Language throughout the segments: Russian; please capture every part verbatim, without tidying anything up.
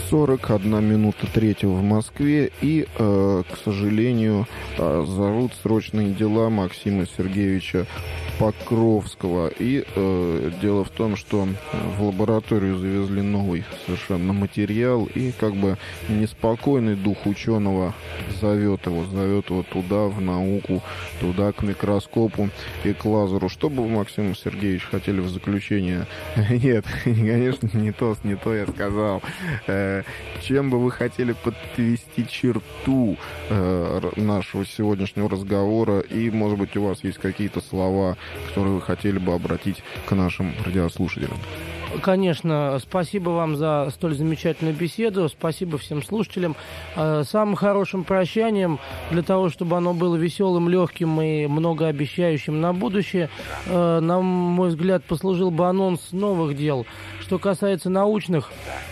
сорок одна минута третьего в Москве. И, э, к сожалению, э, зовут срочные дела Максима Сергеевича Покровского. И э, дело в том, что в лабораторию завезли новый совершенно материал. И как бы неспокойный дух ученого зовет его, зовет его туда, в науку, туда, к микроскопу и к лазеру. Что бы вы, Максим Сергеевич, хотели в заключение? Нет, конечно, не то, не то я сказал. Чем бы вы хотели подвести черту нашего сегодняшнего разговора? И, может быть, у вас есть какие-то слова, которые вы хотели бы обратить к нашим радиослушателям? Конечно, спасибо вам за столь замечательную беседу, спасибо всем слушателям. Самым хорошим прощанием, для того, чтобы оно было веселым, легким и многообещающим на будущее, на мой взгляд, послужил бы анонс новых дел. Что касается научных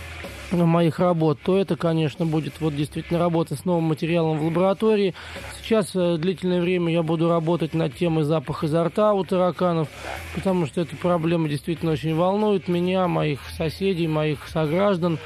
моих работ, то это, конечно, будет вот действительно работа с новым материалом в лаборатории. Сейчас длительное время я буду работать над темой запах изо рта у тараканов, потому что эта проблема действительно очень волнует меня, моих соседей, моих сограждан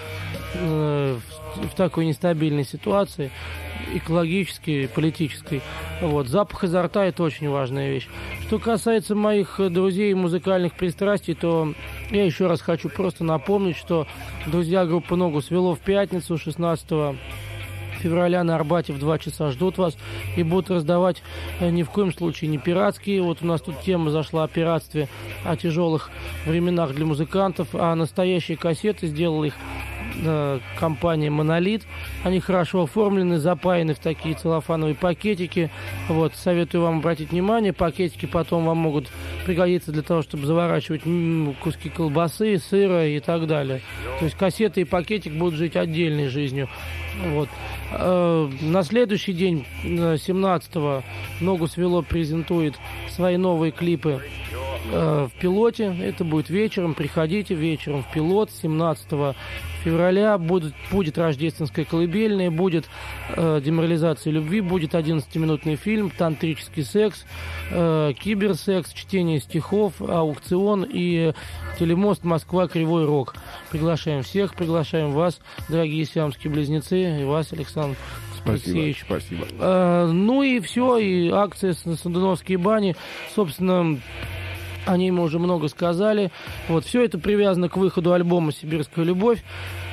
э, в, в такой нестабильной ситуации, экологической, политической. Вот. Запах изо рта – это очень важная вещь. Что касается моих друзей и музыкальных пристрастий, то я еще раз хочу просто напомнить, что друзья группы «Ногу свело» в пятницу, шестнадцатого февраля на Арбате в два часа ждут вас и будут раздавать ни в коем случае не пиратские. Вот у нас тут тема зашла о пиратстве, о тяжелых временах для музыкантов, а настоящие кассеты, сделала их э, компания «Монолит». Они хорошо оформлены, запаяны в такие целлофановые пакетики. Вот, советую вам обратить внимание, пакетики потом вам могут пригодиться для того, чтобы заворачивать куски колбасы, сыра и так далее. То есть кассеты и пакетик будут жить отдельной жизнью. Вот. На следующий день, семнадцатого, «Ногу свело» презентует свои новые клипы в Пилоте. Это будет вечером. Приходите вечером в Пилот. семнадцатого февраля будет, будет рождественская колыбельная, будет э, деморализация любви, будет одиннадцатиминутный фильм, тантрический секс, э, киберсекс, чтение стихов, аукцион и телемост «Москва. Кривой Рог». Приглашаем всех, приглашаем вас, дорогие сиамские близнецы, и вас, Александр Алексеевич. Спасибо. Э, ну и все, и акция «Сандуновские бани», собственно, о ней мы уже много сказали. Вот, все это привязано к выходу альбома «Сибирская любовь».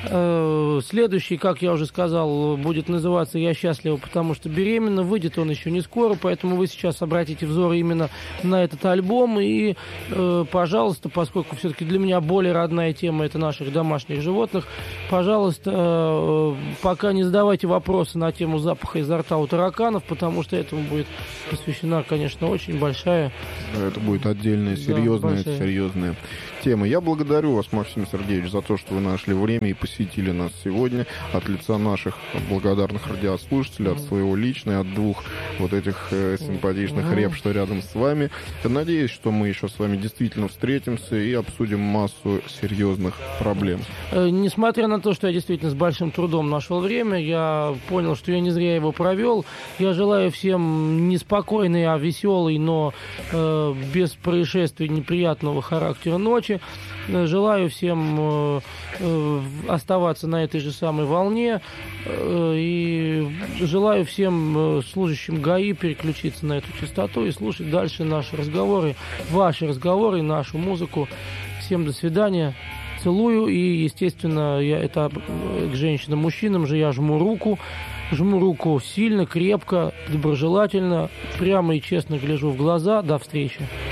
Э, следующий, как я уже сказал, будет называться «Я счастлива, потому что беременна». Выйдет он еще не скоро, поэтому вы сейчас обратите взор именно на этот альбом. И, э, пожалуйста, поскольку все-таки для меня более родная тема – это наших домашних животных, пожалуйста, э, пока не задавайте вопросы на тему запаха изо рта у тараканов, потому что этому будет посвящена, конечно, очень большая... Это будет отдельная, серьезная, да, серьезная тема. Я благодарю вас, Максим Сергеевич, за то, что вы нашли время и посетили нас сегодня. От лица наших благодарных радиослушателей, от своего личного, от двух вот этих э, симпатичных реп, что рядом с вами. Я надеюсь, что мы еще с вами действительно встретимся и обсудим массу серьезных проблем. Несмотря на то, что я действительно с большим трудом нашел время, я понял, что я не зря его провел. Я желаю всем неспокойной, а веселой, но э, без происшествий неприятного характера ночи. Желаю всем э, э, оставаться на этой же самой волне э, и желаю всем э, служащим ГАИ переключиться на эту частоту и слушать дальше наши разговоры, ваши разговоры, нашу музыку. Всем до свидания. Целую и, естественно, я, это к женщинам, мужчинам же я жму руку. Жму руку сильно, крепко, доброжелательно, прямо и честно гляжу в глаза. До встречи.